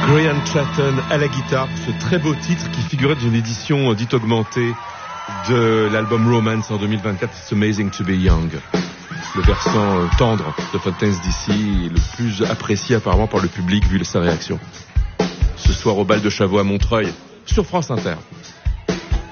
Brian Chatton à la guitare, ce très beau titre qui figurait dans une édition dite augmentée de l'album Romance en 2024, It's Amazing to Be Young. Le versant tendre de Fontaines DC est le plus apprécié apparemment par le public vu sa réaction. Ce soir au bal de Chavaux à Montreuil, sur France Inter.